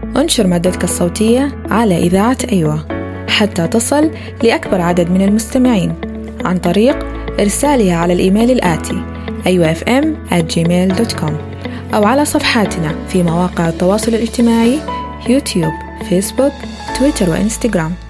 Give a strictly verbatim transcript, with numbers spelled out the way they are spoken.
انشر مادتك الصوتية على إذاعة أيوة حتى تصل لأكبر عدد من المستمعين عن طريق إرسالها على الإيميل الآتي أيوة إف إم آت جيميل دوت كوم أو على صفحاتنا في مواقع التواصل الاجتماعي يوتيوب، فيسبوك، تويتر وإنستغرام.